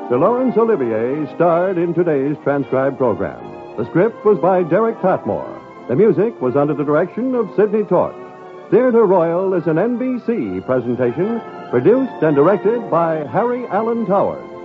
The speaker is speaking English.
Actor Laurence Olivier starred in today's transcribed program. The script was by Derek Tatmore. The music was under the direction of Sidney Torch. Theatre Royal is an NBC presentation produced and directed by Harry Allen Towers.